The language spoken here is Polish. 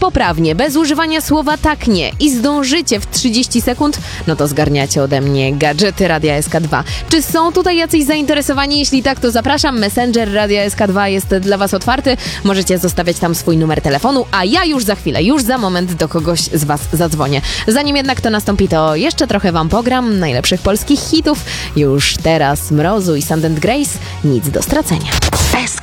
poprawnie, bez używania słowa tak nie i zdążycie w 30 sekund, no to zgarniacie ode mnie gadżety Radia SK2. Czy są tutaj jacyś zainteresowani? Jeśli tak, to zapraszam. Messenger Radia SK2 jest dla Was otwarty. Możecie zostawiać tam swój numer telefonu, a ja już za chwilę, już za moment do kogoś z Was zadzwonię. Zanim jednak to nastąpi, to jeszcze trochę Wam pogram najlepszych polskich hitów. Już teraz Mrozu i Sand & Grace, nic do stracenia. SK